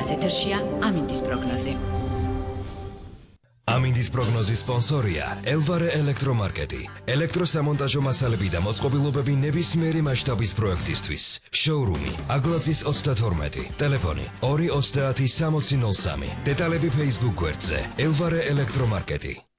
უკანასკნელს ეთერშია ამინდის პროგნოზი. ამინდის პროგნოზის სპონსორია ელვარე ელექტრომარკეტი. ელექტროსამონტაჟო მასალები და მოწყობილობები ნებისმიერი მასშტაბის პროექტისთვის. შოურუმი აგლაძის 32, ტელეფონი 230 6003. დეტალები Facebook გვერდზე ელვარე ელექტრომარკეტი.